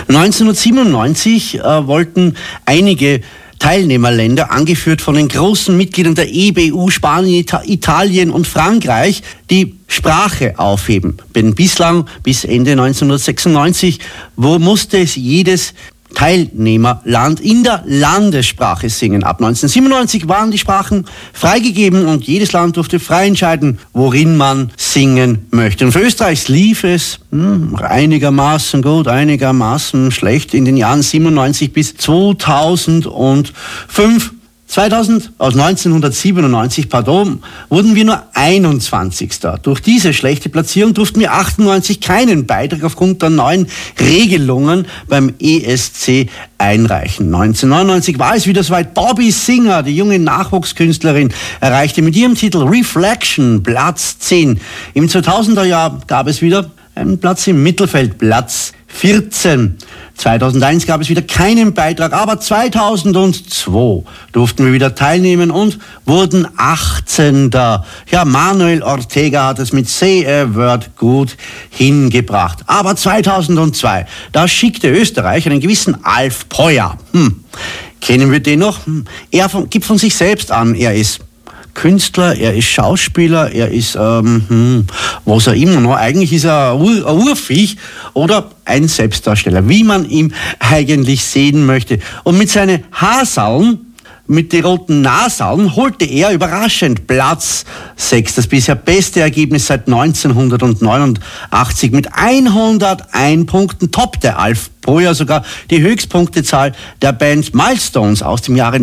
1997 wollten einige Teilnehmerländer, angeführt von den großen Mitgliedern der EBU, Spanien, Italien und Frankreich, die Sprache aufheben. Denn bislang, bis Ende 1996, musste es jedes Teilnehmerland in der Landessprache singen. Ab 1997 waren die Sprachen freigegeben und jedes Land durfte frei entscheiden, worin man singen möchte. Und für Österreich lief es einigermaßen gut, einigermaßen schlecht in den Jahren 97 bis 2005. 1997, wurden wir nur 21. Durch diese schlechte Platzierung durften wir 98 keinen Beitrag aufgrund der neuen Regelungen beim ESC einreichen. 1999 war es wieder soweit. Bobby Singer, die junge Nachwuchskünstlerin, erreichte mit ihrem Titel Reflection Platz 10. Im 2000er Jahr gab es wieder einen Platz im Mittelfeld, Platz 14. 2001 gab es wieder keinen Beitrag, aber 2002 durften wir wieder teilnehmen und wurden 18. Ja, Manuel Ortega hat es mit Say a Word gut hingebracht. Aber 2002, da schickte Österreich einen gewissen Alf Peuer. Kennen wir den noch? Er gibt von sich selbst an, er ist Künstler, er ist Schauspieler, er ist, was er immer noch, eigentlich ist er ein Urviech oder ein Selbstdarsteller, wie man ihn eigentlich sehen möchte. Und mit seinen Haarsallen, mit den roten Nasallen, holte er überraschend Platz 6. Das bisher beste Ergebnis seit 1989. Mit 101 Punkten toppte Alf Peuer sogar die Höchstpunktezahl der Band Milestones aus dem Jahre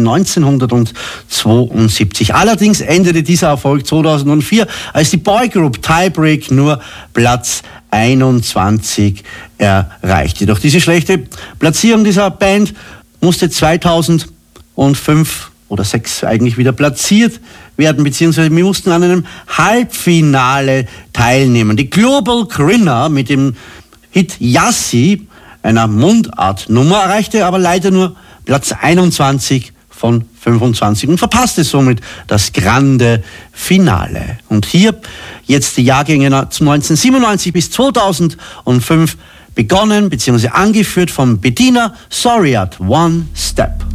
1972. Allerdings endete dieser Erfolg 2004, als die Boygroup Tiebreak nur Platz 21 erreichte. Doch diese schlechte Platzierung dieser Band musste 2005 oder 2006 eigentlich wieder platziert werden, beziehungsweise wir mussten an einem Halbfinale teilnehmen. Die Global Grinner mit dem Hit Yassi, einer Mundartnummer, erreichte aber leider nur Platz 21 von 25 und verpasste somit das grande Finale. Und hier jetzt die Jahrgänge 1997 bis 2005 begonnen, beziehungsweise angeführt von Bettina Soriat, One Step.